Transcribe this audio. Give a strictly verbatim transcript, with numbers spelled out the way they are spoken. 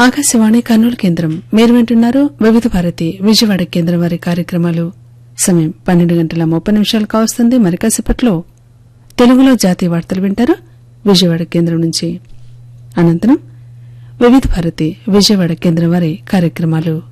ఆకాశవాణి కర్నూలు కేంద్రం మీరు వింటున్నారు వివిధ భారతి విజయవాడ కేంద్రం వారి కార్యక్రమాలు. సమయం పన్నెండు గంటల ముప్పై నిమిషాలు కావస్తుంది. మరి కాసేపట్లో తెలుగులో జాతీయ వార్తలు వింటారు విజయవాడ కేంద్రం నుంచి. అనంతరం వివిధ భారతి విజయవాడ కేంద్రం వారి కార్యక్రమాలు.